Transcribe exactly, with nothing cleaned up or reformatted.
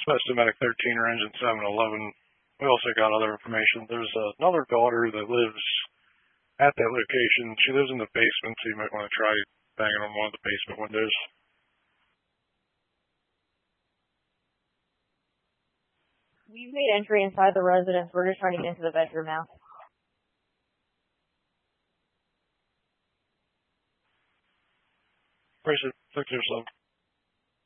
Specimatic thirteen or engine seven eleven. We also got other information. There's another daughter that lives at that location. She lives in the basement, so you might want to try banging on one of the basement windows. We've made entry inside the residence. We're just trying to get into the bedroom now. Brace it. Look to yourself.